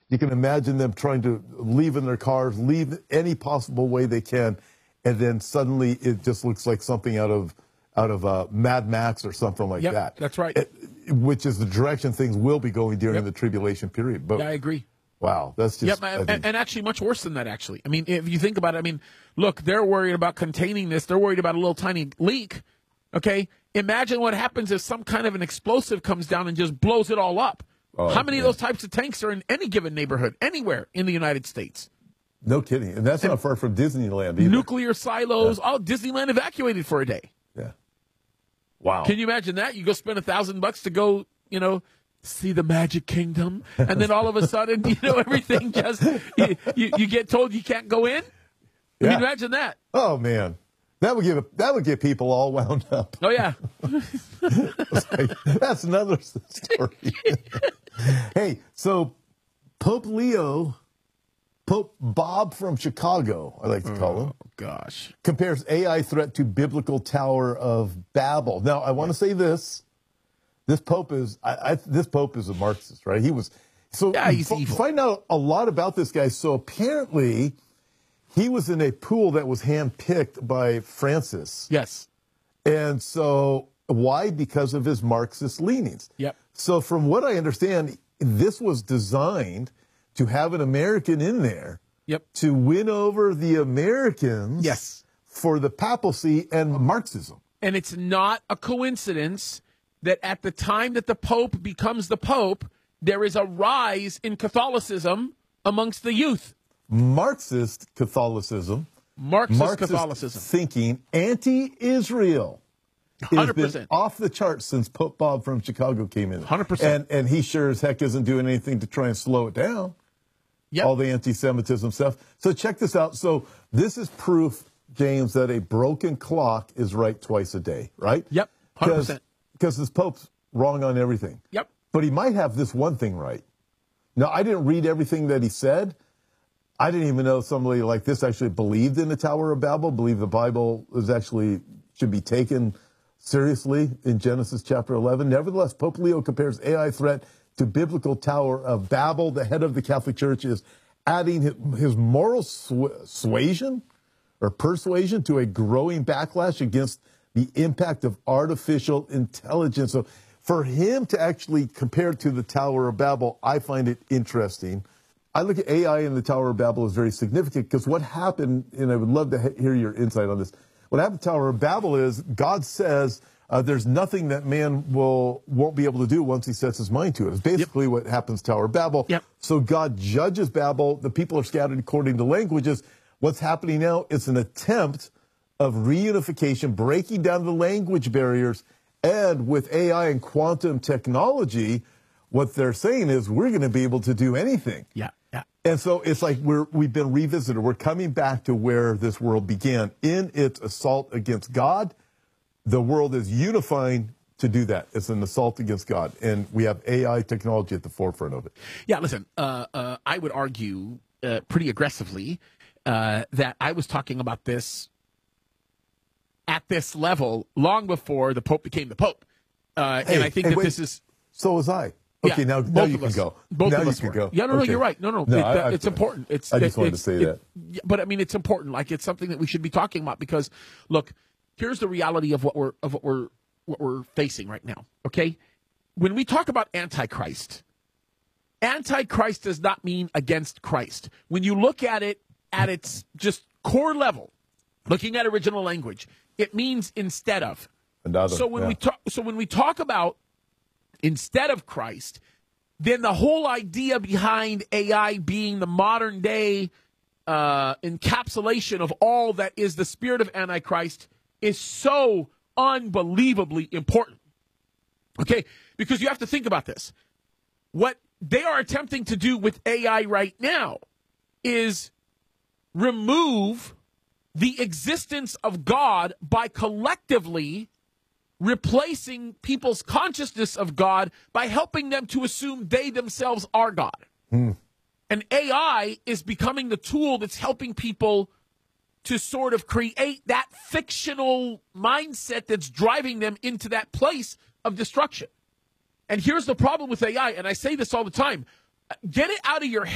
You can imagine them trying to leave in their cars, leave any possible way they can, and then suddenly it just looks like something out of Mad Max or something like that. That's right. Which is the direction things will be going during the tribulation period. But I agree. Wow, that's just... and actually much worse than that, actually. I mean, if you think about it, I mean, look, they're worried about containing this. They're worried about a little tiny leak, okay? Imagine what happens if some kind of an explosive comes down and just blows it all up. How many of those types of tanks are in any given neighborhood, anywhere in the United States? No kidding. And that's not far from Disneyland either. Nuclear silos. Oh, Disneyland evacuated for a day. Yeah. Wow. Can you imagine that? You go spend $1,000 to go, see the Magic Kingdom, and then all of a sudden, everything just you get told you can't go in. I mean, imagine that. Oh man, that would get people all wound up. Oh yeah, that's another story. Hey, so Pope Bob from Chicago, I like to call him. Oh gosh, compares AI threat to biblical Tower of Babel. Now, I want to say this. This Pope is a Marxist, right? He's evil. Find out a lot about this guy. So apparently, he was in a pool that was handpicked by Francis. Yes. And so why? Because of his Marxist leanings. Yep. So from what I understand, this was designed to have an American in there. Yep. To win over the Americans. Yes. For the papacy and Marxism. And it's not a coincidence that at the time that the Pope becomes the Pope, there is a rise in Catholicism amongst the youth. Marxist Catholicism. Marxist Catholicism. Thinking anti-Israel. 100%. Has been off the charts since Pope Bob from Chicago came in. 100%. And he sure as heck isn't doing anything to try and slow it down. Yep. All the anti-Semitism stuff. So check this out. So this is proof, James, that a broken clock is right twice a day, right? Yep, 100%. Because this Pope's wrong on everything. Yep. But he might have this one thing right. Now, I didn't read everything that he said. I didn't even know somebody like this actually believed in the Tower of Babel, believed the Bible should be taken seriously in Genesis chapter 11. Nevertheless, Pope Leo compares AI threat to biblical Tower of Babel. The head of the Catholic Church is adding his moral persuasion to a growing backlash against the impact of artificial intelligence. So for him to actually compare it to the Tower of Babel, I find it interesting. I look at AI in the Tower of Babel as very significant because what happened, and I would love to hear your insight on this, what happened to the Tower of Babel is God says there's nothing that man won't be able to do once he sets his mind to it. It's basically what happens to Tower of Babel. Yep. So God judges Babel. The people are scattered according to languages. What's happening now? It's an attempt of reunification, breaking down the language barriers, and with AI and quantum technology, what they're saying is we're going to be able to do anything. Yeah, yeah. And so it's like we've been revisited. We're coming back to where this world began. In its assault against God, the world is unifying to do that. It's an assault against God, and we have AI technology at the forefront of it. Yeah, listen, I would argue pretty aggressively that I was talking about this at this level long before the Pope became the Pope. And I think this is... So was I. Okay, now you can go. Both now of us you can were. go. Yeah, no, you're right. No, it's important. I just wanted to say that. But I mean, it's important. Like, it's something that we should be talking about because, look, here's the reality of what we're facing right now. Okay, when we talk about Antichrist does not mean against Christ. When you look at it at its just core level, looking at original language, it means instead of. So when we talk about instead of Christ, then the whole idea behind AI being the modern day encapsulation of all that is the spirit of Antichrist is so unbelievably important. Okay? Because you have to think about this. What they are attempting to do with AI right now is remove the existence of God by collectively replacing people's consciousness of God by helping them to assume they themselves are God. And AI is becoming the tool that's helping people to sort of create that fictional mindset that's driving them into that place of destruction. And here's the problem with AI, and I say this all the time. Get it out of your head.